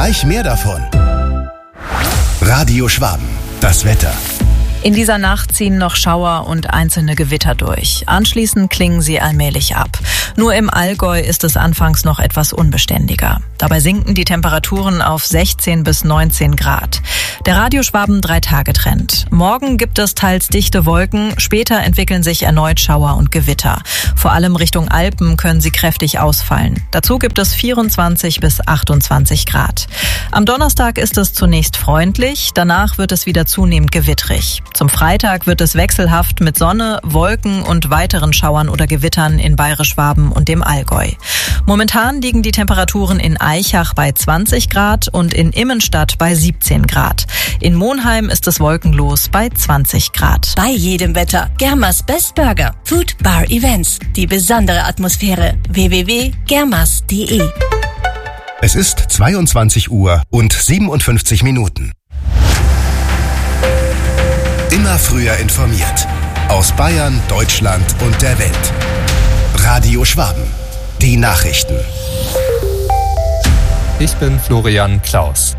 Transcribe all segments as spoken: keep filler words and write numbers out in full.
Gleich mehr davon. Radio Schwaben, das Wetter. In dieser Nacht ziehen noch Schauer und einzelne Gewitter durch. Anschließend klingen sie allmählich ab. Nur im Allgäu ist es anfangs noch etwas unbeständiger. Dabei sinken die Temperaturen auf sechzehn bis neunzehn Grad. Der Radio Schwaben Drei-Tage-Trend. Morgen gibt es teils dichte Wolken, später entwickeln sich erneut Schauer und Gewitter. Vor allem Richtung Alpen können sie kräftig ausfallen. Dazu gibt es vierundzwanzig bis achtundzwanzig Grad. Am Donnerstag ist es zunächst freundlich, danach wird es wieder zunehmend gewittrig. Zum Freitag wird es wechselhaft mit Sonne, Wolken und weiteren Schauern oder Gewittern in Bayerisch-Schwaben und dem Allgäu. Momentan liegen die Temperaturen in Aichach bei zwanzig Grad und in Immenstadt bei siebzehn Grad. In Monheim ist es wolkenlos bei zwanzig Grad. Bei jedem Wetter. Germas Best Burger. Food, Bar, Events. Die besondere Atmosphäre. w w w punkt germas punkt de. Es ist zweiundzwanzig Uhr und siebenundfünfzig Minuten. Immer früher informiert. Aus Bayern, Deutschland und der Welt. Radio Schwaben. Die Nachrichten. Ich bin Florian Klaus.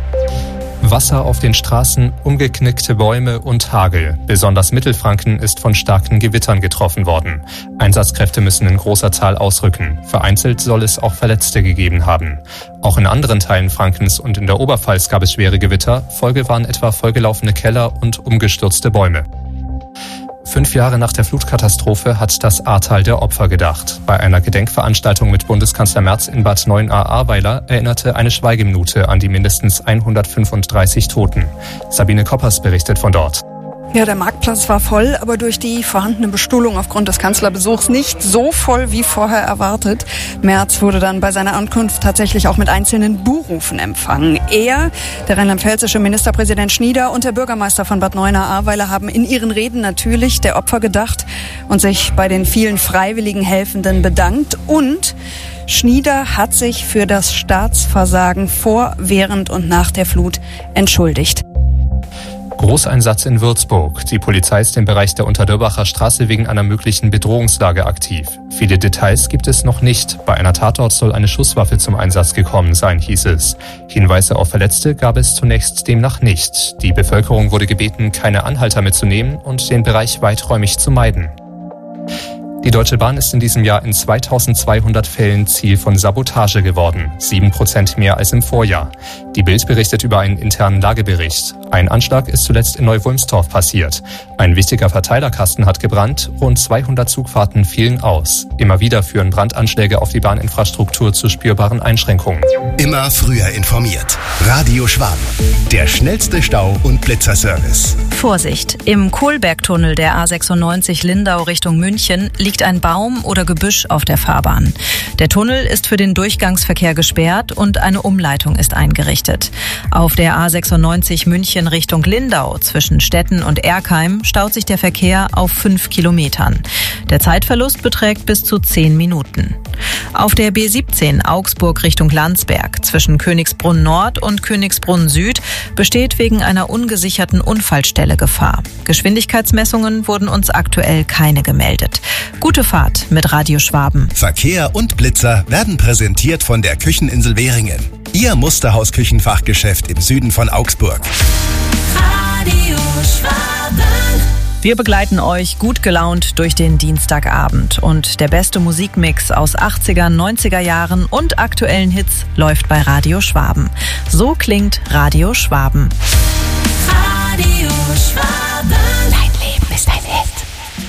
Wasser auf den Straßen, umgeknickte Bäume und Hagel. Besonders Mittelfranken ist von starken Gewittern getroffen worden. Einsatzkräfte müssen in großer Zahl ausrücken. Vereinzelt soll es auch Verletzte gegeben haben. Auch in anderen Teilen Frankens und in der Oberpfalz gab es schwere Gewitter. Folge waren etwa vollgelaufene Keller und umgestürzte Bäume. Fünf Jahre nach der Flutkatastrophe hat das Ahrtal der Opfer gedacht. Bei einer Gedenkveranstaltung mit Bundeskanzler Merz in Bad Neuenahr-Ahrweiler erinnerte eine Schweigeminute an die mindestens hundertfünfunddreißig Toten. Sabine Koppers berichtet von dort. Ja, der Marktplatz war voll, aber durch die vorhandene Bestuhlung aufgrund des Kanzlerbesuchs nicht so voll wie vorher erwartet. Merz wurde dann bei seiner Ankunft tatsächlich auch mit einzelnen Buhrufen empfangen. Er, der rheinland-pfälzische Ministerpräsident Schnieder und der Bürgermeister von Bad Neuenahr-Ahrweiler haben in ihren Reden natürlich der Opfer gedacht und sich bei den vielen freiwilligen Helfenden bedankt. Und Schnieder hat sich für das Staatsversagen vor, während und nach der Flut entschuldigt. Großeinsatz in Würzburg. Die Polizei ist im Bereich der Unterdörbacher Straße wegen einer möglichen Bedrohungslage aktiv. Viele Details gibt es noch nicht. Bei einer Tatort soll eine Schusswaffe zum Einsatz gekommen sein, hieß es. Hinweise auf Verletzte gab es zunächst demnach nicht. Die Bevölkerung wurde gebeten, keine Anhalter mitzunehmen und den Bereich weiträumig zu meiden. Die Deutsche Bahn ist in diesem Jahr in zweitausendzweihundert Fällen Ziel von Sabotage geworden. Sieben Prozent mehr als im Vorjahr. Die Bild berichtet über einen internen Lagebericht. Ein Anschlag ist zuletzt in Neu-Wulmstorf passiert. Ein wichtiger Verteilerkasten hat gebrannt, rund zweihundert Zugfahrten fielen aus. Immer wieder führen Brandanschläge auf die Bahninfrastruktur zu spürbaren Einschränkungen. Immer früher informiert. Radio Schwaben. Der schnellste Stau- und Blitzerservice. Vorsicht! Im Kohlbergtunnel der A sechsundneunzig Lindau Richtung München liegt ein Baum oder Gebüsch auf der Fahrbahn. Der Tunnel ist für den Durchgangsverkehr gesperrt und eine Umleitung ist eingerichtet. Auf der A sechsundneunzig München Richtung Lindau zwischen Stetten und Erkheim staut sich der Verkehr auf fünf Kilometern. Der Zeitverlust beträgt bis zu zehn Minuten. Auf der B siebzehn Augsburg Richtung Landsberg zwischen Königsbrunn Nord und Königsbrunn Süd besteht wegen einer ungesicherten Unfallstelle Gefahr. Geschwindigkeitsmessungen wurden uns aktuell keine gemeldet. Gute Fahrt mit Radio Schwaben. Verkehr und Blitzer werden präsentiert von der Kücheninsel Währingen. Ihr Musterhaus-Küchenfachgeschäft im Süden von Augsburg. Radio Schwaben. Wir begleiten euch gut gelaunt durch den Dienstagabend und der beste Musikmix aus achtziger, neunziger Jahren und aktuellen Hits läuft bei Radio Schwaben. So klingt Radio Schwaben. Radio Schwaben.